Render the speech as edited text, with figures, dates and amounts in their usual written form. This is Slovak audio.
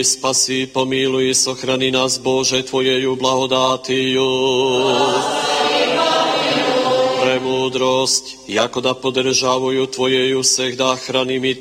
Spasi, pomiluj, sochrani nas, Bože, Tvojeju blagodatiju. Premudrost, jako da podržavuju Tvojeju, всегда храни mi